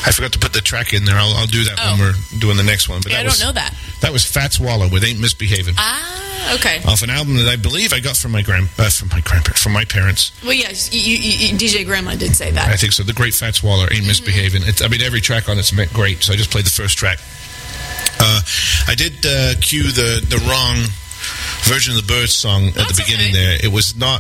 I forgot to put the track in there. I'll do that when we're doing the next one. But I don't know that. That was Fats Waller with "Ain't Misbehavin'." Ah, okay. Off an album that I believe I got from my parents. Well, yes, DJ Grandma did say that. I think so. The great Fats Waller, "Ain't Misbehavin'." Every track on it's great. So I just played the first track. I did cue the wrong version of the Byrds song at the beginning there. It was not.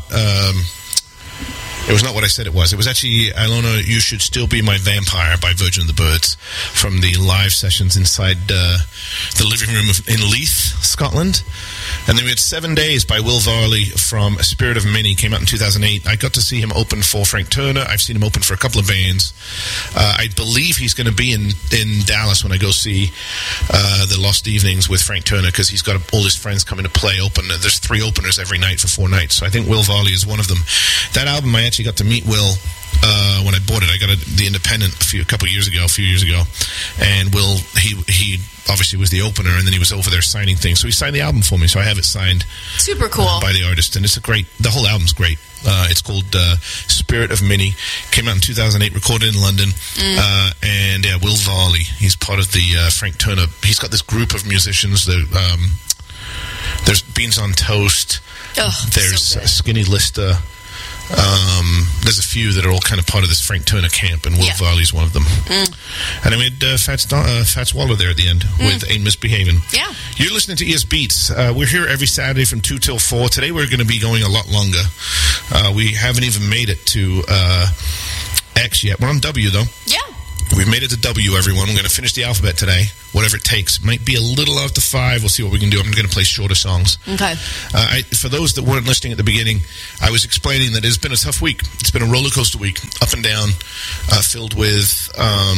It was not what I said it was. It was actually Ilona, "You Should Still Be My Vampire" by Virgin of the Byrds from the live sessions inside the living room in Leith, Scotland. And then we had 7 Days by Will Varley from Spirit of Many, came out in 2008. I got to see him open for Frank Turner. I've seen him open for a couple of bands. I believe he's going to be in Dallas when I go see the Lost Evenings with Frank Turner, because he's got all his friends coming to play open. There's 3 openers every night for 4 nights. So I think Will Varley is one of them. That album, I actually got to meet Will when I bought it. I got the Independent a few years ago, and Will, he obviously was the opener, and then he was over there signing things. So he signed the album for me, so I have it signed. Super cool. By the artist, and the whole album's great. It's called Spirit of Mini. Came out in 2008, recorded in London. And Will Varley, he's part of the Frank Turner. He's got this group of musicians. There's Beans on Toast. There's Skinny Lister. There's a few that are all kind of part of this Frank Turner camp, and Will Varley's one of them. And I made Fats Waller there at the end with "Ain't Misbehavin'." Yeah. You're listening to ES Beats. We're here every Saturday from 2 till 4. Today we're going to be going a lot longer. We haven't even made it to X yet. We're on W, though. Yeah. We've made it to W, everyone. We're going to finish the alphabet today, whatever it takes. Might be a little after 5. We'll see what we can do. I'm going to play shorter songs. Okay. For those that weren't listening at the beginning, I was explaining that it's been a tough week. It's been a roller coaster week, up and down, filled with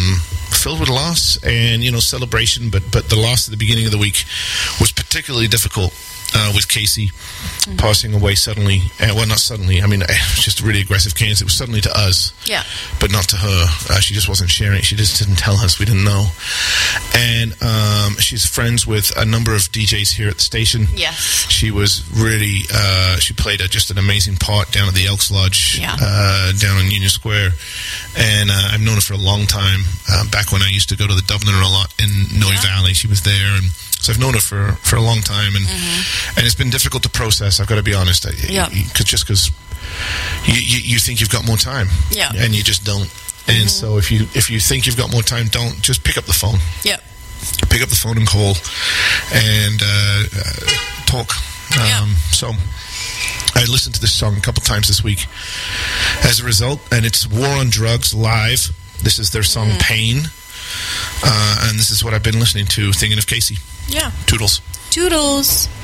loss and celebration. But the loss at the beginning of the week was particularly difficult. With Casey passing away suddenly. Well, not suddenly. I mean, it was just a really aggressive cancer. It was suddenly to us. Yeah. But not to her. She just wasn't sharing. She just didn't tell us. We didn't know. And she's friends with a number of DJs here at the station. Yes. She was really, she played just an amazing part down at the Elks Lodge, down on Union Square. And I've known her for a long time. Back when I used to go to the Dubliner a lot in Noe Valley, she was there. And so I've known her for a long time, and it's been difficult to process. I've got to be honest, because you think you've got more time, and you just don't. And so if you think you've got more time, don't just pick up the phone. Yep. Pick up the phone and call, and talk. So I listened to this song a couple times this week as a result, and it's War on Drugs live. This is their song "Pain." And this is what I've been listening to, thinking of Casey. Yeah. Toodles. Toodles.